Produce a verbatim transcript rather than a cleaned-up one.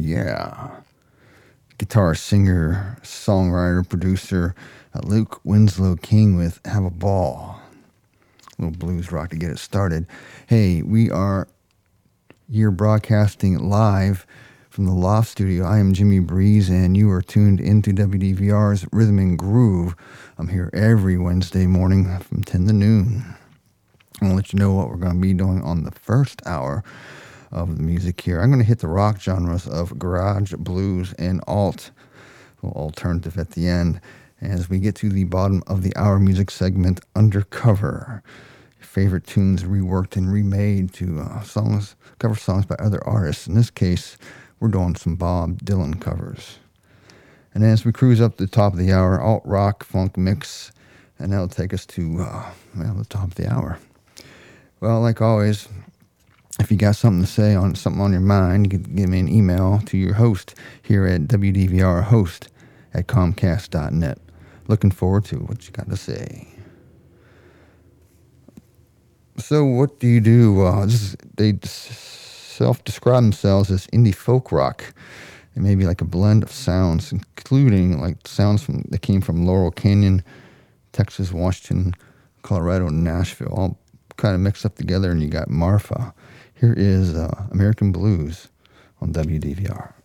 Yeah. Guitar singer, songwriter, producer uh, Luke Winslow King with Have a Ball. A little blues rock to get it started. Hey, we are here broadcasting live from the Loft Studio. I am Jimmy Breeze, and you are tuned into W D V R's Rhythm and Groove. I'm here every Wednesday morning from ten to noon. I'm going to let you know what we're going to be doing on the first hour of the music here. I'm going to hit the rock genres of garage, blues, and alt, well, alternative at the end. As we get to the bottom of the hour music segment, Undercover. Your favorite tunes reworked and remade to uh, songs, cover songs by other artists. In this case, we're doing some Bob Dylan covers. And as we cruise up to the top of the hour, alt rock, funk mix, and that'll take us to uh, well, the top of the hour. Well, like always, if you got something to say on something on your mind, you can give me an email to your host here at W D V R host at comcast dot net. Looking forward to what you got to say. So what do you do? Uh, this is, they self-describe themselves as indie folk rock. It may be like a blend of sounds, including like sounds from that came from Laurel Canyon, Texas, Washington, Colorado, and Nashville, all kind of mixed up together, and you got Marfa. Here is uh, American Blues on W D V R.